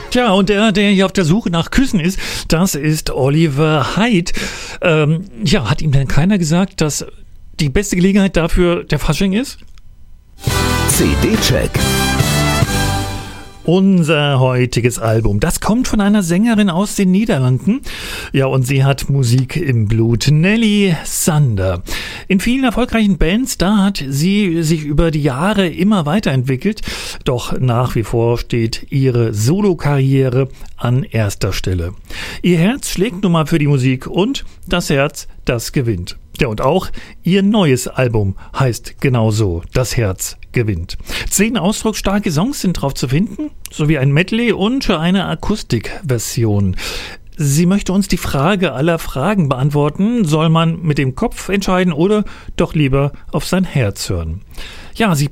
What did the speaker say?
Tja, und der hier auf der Suche nach Küssen ist, das ist Oliver Heydt. Hat ihm denn keiner gesagt, dass die beste Gelegenheit dafür der Fasching ist? CD-Check. Unser heutiges Album, das kommt von einer Sängerin aus den Niederlanden. Ja, und sie hat Musik im Blut. Nelly Sander. In vielen erfolgreichen Bands, da hat sie sich über die Jahre immer weiterentwickelt. Doch nach wie vor steht ihre Solokarriere an erster Stelle. Ihr Herz schlägt nun mal für die Musik und das Herz, das gewinnt. Ja, und auch ihr neues Album heißt genauso, Das Herz gewinnt. 10 ausdrucksstarke Songs sind drauf zu finden, sowie ein Medley und eine Akustikversion. Sie möchte uns die Frage aller Fragen beantworten. Soll man mit dem Kopf entscheiden oder doch lieber auf sein Herz hören? Ja, sie